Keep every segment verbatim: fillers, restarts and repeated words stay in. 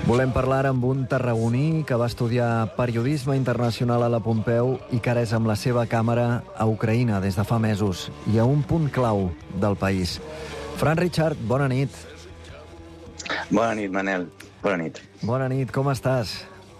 Volem parlar amb un tarragoní que va estudiar periodisme internacional a la Pompeu i que ara és amb la seva càmera a Ucraïna des de fa mesos i a un punt clau del país. Fran Richard, bona nit. Bona nit, Manel. Bona nit. Bona nit, com estàs?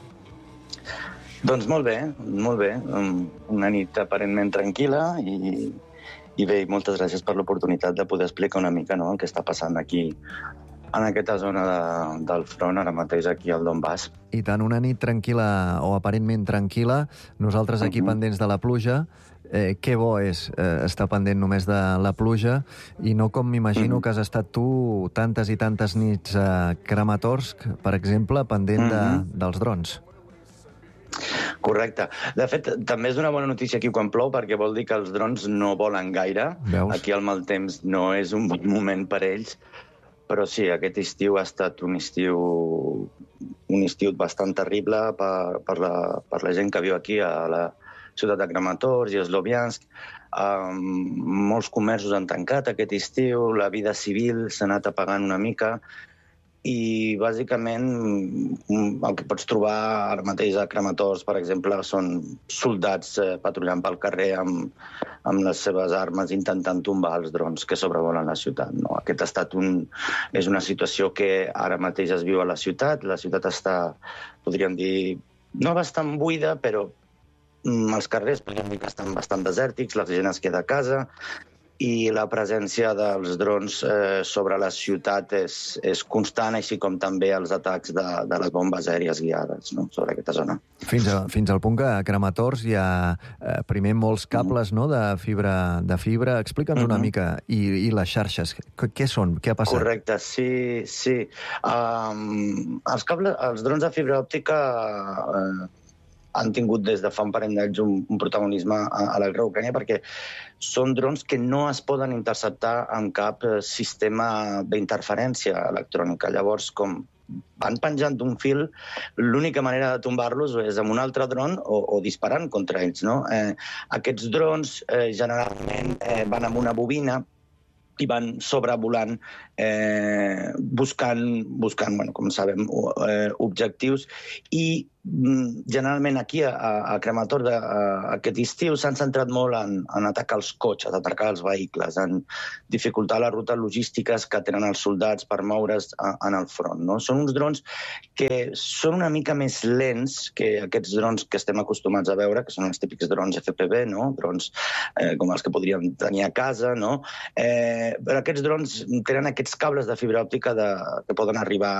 Doncs molt bé, molt bé. Una nit aparentment tranquil·la i, i bé, moltes gràcies per l'oportunitat de poder explicar una mica, no?, el que està passant aquí en aquesta zona de, del front, ara mateix aquí al Donbass. I tant, una nit tranquil·la o aparentment tranquil·la. Nosaltres aquí uh-huh. pendents de la pluja. Eh, que bo és eh, estar pendent només de la pluja i no com m'imagino uh-huh. que has estat tu tantes i tantes nits a Kramatorsk, per exemple, pendent uh-huh. de, dels drons. Correcte. De fet, també és una bona notícia aquí quan plou, perquè vol dir que els drons no volen gaire. Veus? Aquí el mal temps no és un bon moment per ells, però sí, aquest estiu ha estat un estiu un estiu bastant terrible per, per, la, per la gent que viu aquí a la ciutat de Kramatorsk i Sloviansk. Um, molts comerços han tancat aquest estiu, la vida civil s'ha anat apagant una mica i, bàsicament, el que pots trobar ara mateix a Kramatorsk, per exemple, són soldats eh, patrullant pel carrer amb, amb les seves armes intentant tombar els drons que sobrevolen la ciutat. No? Aquest ha estat un, és una situació que ara mateix es viu a la ciutat. La ciutat està, podríem dir, no bastant buida, però els carrers podríem dir que estan bastant desèrtics, la gent es queda a casa i la presència dels drons eh, sobre la ciutat és, és constant, així com també els atacs de, de les bombes aèries guiades, no?, sobre aquesta zona. Fins, a, fins al punt que a Kramatorsk hi ha eh, primer molts cables mm. no, de fibra. De fibra. Explica'ns mm-hmm. una mica. I, I les xarxes, Qu què són? Què ha passat? Correcte, sí, sí. Um, els, cables, els drons de fibra òptica eh, han tingut des de fa un parell d'anys un, un protagonisme a, a la guerra d'Ucraïna perquè són drons que no es poden interceptar amb cap sistema d'interferència electrònica. Llavors, com van penjant d'un fil, l'única manera de tombar-los és amb un altre dron o, o disparant contra ells. No? Eh, aquests drons eh, generalment eh, van amb una bobina i van sobrevolant eh, buscant, buscant bueno, com sabem, eh, objectius i generalment aquí a, a Kramatorsk aquest estiu s'han centrat molt en, en atacar els cotxes, atacar els vehicles, en dificultar les rutes logístiques que tenen els soldats per moure's a, en el front. No? Són uns drons que són una mica més lents que aquests drons que estem acostumats a veure, que són els típics drons F P V, no? Drons eh, com els que podríem tenir a casa, no? Eh, però aquests drons tenen aquests cables de fibra òptica de, que poden arribar